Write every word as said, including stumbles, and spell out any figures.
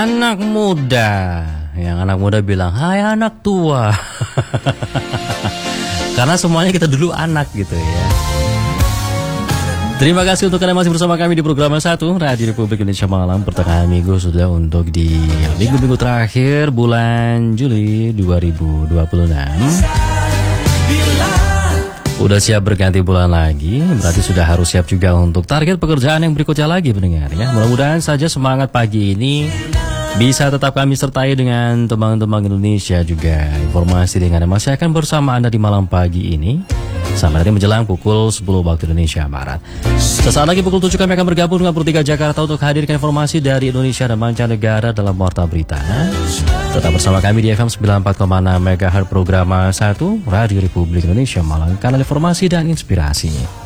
Anak muda, yang anak muda bilang, hai anak tua. Karena semuanya kita dulu anak gitu ya. Terima kasih untuk kalian masih bersama kami di program satu Radio Republik Indonesia Malam. Pertengahan minggu sudah untuk di minggu-minggu terakhir bulan Juli dua ribu dua puluh enam. Udah siap berganti bulan lagi, berarti sudah harus siap juga untuk target pekerjaan yang berikutnya lagi pendengar ya. Mudah-mudahan saja semangat pagi ini bisa tetap kami sertai dengan teman-teman Indonesia juga. Informasi dengan yang masih akan bersama Anda di malam pagi ini sampai nanti menjelang pukul sepuluh waktu Indonesia Barat. Sesaat lagi pukul tujuh kami akan bergabung dengan Pro tiga Jakarta untuk hadirkan informasi dari Indonesia dan mancanegara dalam Warta Berita. Tetap bersama kami di F M sembilan puluh empat koma enam MHz program satu Radio Republik Indonesia Malang, kanal informasi dan inspirasi.